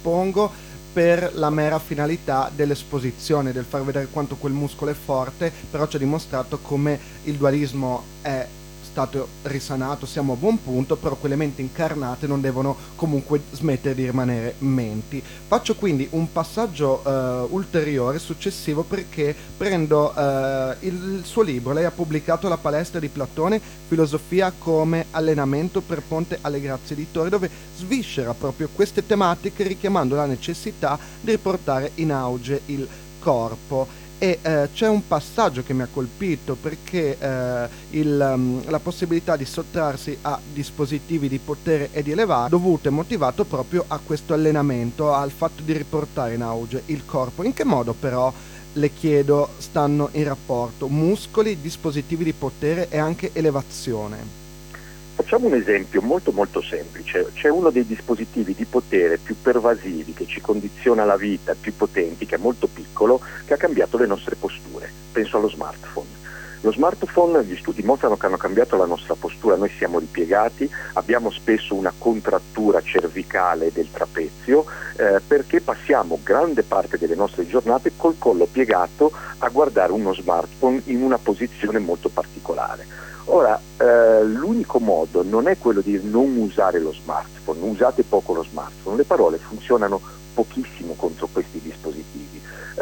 suppongo per la mera finalità dell'esposizione, del far vedere quanto quel muscolo è forte, però ci ha dimostrato come il dualismo è stato risanato, siamo a buon punto, però quelle menti incarnate non devono comunque smettere di rimanere menti. Faccio quindi un passaggio ulteriore, successivo, perché prendo il suo libro. Lei ha pubblicato La palestra di Platone, filosofia come allenamento per Ponte alle Grazie Editore, dove sviscera proprio queste tematiche richiamando la necessità di riportare in auge il corpo. E c'è un passaggio che mi ha colpito, perché la possibilità di sottrarsi a dispositivi di potere e di elevare dovuto e motivato proprio a questo allenamento, al fatto di riportare in auge il corpo. In che modo però, le chiedo, stanno in rapporto muscoli, dispositivi di potere e anche elevazione? Facciamo un esempio molto molto semplice. C'è uno dei dispositivi di potere più pervasivi, che ci condiziona la vita, più potenti, che è molto piccolo, che ha cambiato le nostre posture. Penso allo smartphone. Lo smartphone, gli studi mostrano che hanno cambiato la nostra postura. Noi siamo ripiegati, abbiamo spesso una contrattura cervicale del trapezio, perché passiamo grande parte delle nostre giornate col collo piegato a guardare uno smartphone in una posizione molto particolare. Ora, l'unico modo non è quello di non usare lo smartphone, usate poco lo smartphone, le parole funzionano pochissimo contro questi dispositivi.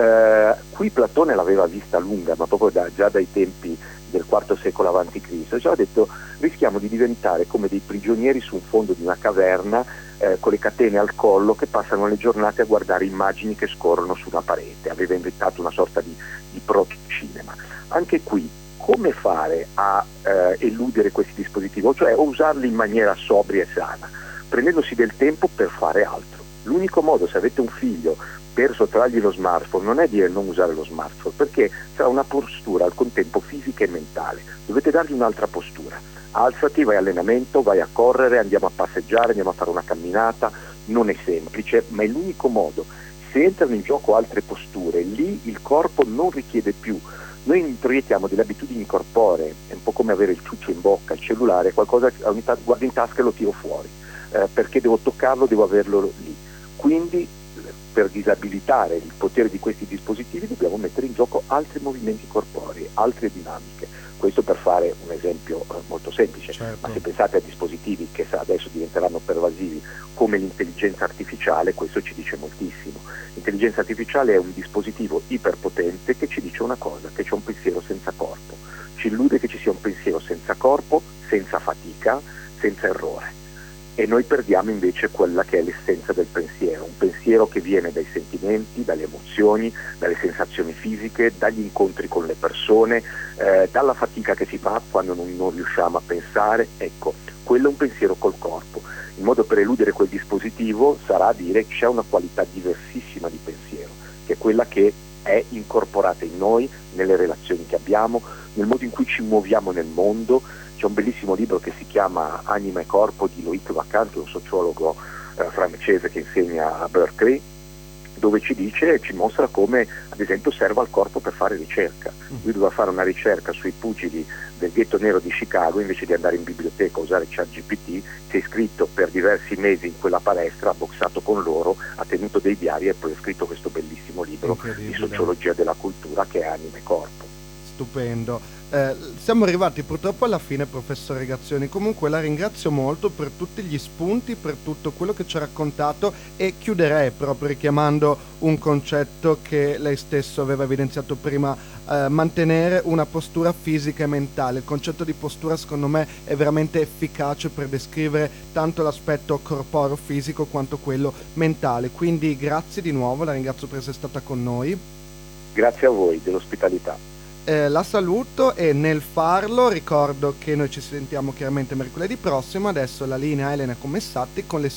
Qui Platone l'aveva vista lunga, ma proprio già dai tempi del IV secolo a.C., ci aveva detto: rischiamo di diventare come dei prigionieri su un fondo di una caverna, con le catene al collo, che passano le giornate a guardare immagini che scorrono su una parete. Aveva inventato una sorta di proto-cinema. Anche qui, come fare a eludere questi dispositivi? Cioè, o usarli in maniera sobria e sana, prendendosi del tempo per fare altro. L'unico modo, se avete un figlio, per sottrargli lo smartphone non è dire non usare lo smartphone, perché sarà una postura al contempo fisica e mentale. Dovete dargli un'altra postura. Alzati, vai a allenamento, vai a correre, andiamo a passeggiare, andiamo a fare una camminata. Non è semplice, ma è l'unico modo. Se entrano in gioco altre posture, lì il corpo non richiede più. Noi introiettiamo delle abitudini corporee, è un po' come avere il ciuccio in bocca, il cellulare, qualcosa ogni tanto guardo in tasca e lo tiro fuori, perché devo toccarlo, devo averlo lì. Quindi, per disabilitare il potere di questi dispositivi, dobbiamo mettere in gioco altri movimenti corporei, altre dinamiche. Questo per fare un esempio molto semplice. Certo. Ma se pensate a dispositivi che adesso diventeranno pervasivi come l'intelligenza artificiale, questo ci dice moltissimo. L'intelligenza artificiale è un dispositivo iperpotente che ci dice una cosa: che c'è un pensiero senza corpo. Ci illude che ci sia un pensiero senza corpo, senza fatica, senza errore. E noi perdiamo invece quella che è l'essenza del pensiero, un pensiero che viene dai sentimenti, dalle emozioni, dalle sensazioni fisiche, dagli incontri con le persone, dalla fatica che si fa quando non riusciamo a pensare. Ecco, quello è un pensiero col corpo. Il modo per eludere quel dispositivo sarà dire che c'è una qualità diversissima di pensiero, che è quella che è incorporata in noi, nelle relazioni che abbiamo, nel modo in cui ci muoviamo nel mondo. C'è un bellissimo libro che si chiama Anima e Corpo di Loïc Wacquant, un sociologo francese che insegna a Berkeley, dove ci mostra come, ad esempio, serva al corpo per fare ricerca. Lui doveva fare una ricerca sui pugili del ghetto nero di Chicago, invece di andare in biblioteca a usare ChatGPT, si è iscritto per diversi mesi in quella palestra, ha boxato con loro, ha tenuto dei diari e poi ha scritto questo bellissimo libro di sociologia della cultura che è Anima e Corpo. Stupendo. Siamo arrivati purtroppo alla fine, professor Regazzoni. Comunque la ringrazio molto per tutti gli spunti, per tutto quello che ci ha raccontato, e chiuderei proprio richiamando un concetto che lei stesso aveva evidenziato prima: mantenere una postura fisica e mentale. Il concetto di postura, secondo me, è veramente efficace per descrivere tanto l'aspetto corporeo fisico quanto quello mentale. Quindi grazie di nuovo, la ringrazio per essere stata con noi. Grazie a voi dell'ospitalità. La saluto, e nel farlo ricordo che noi ci sentiamo chiaramente mercoledì prossimo. Adesso la linea Elena Commessatti con le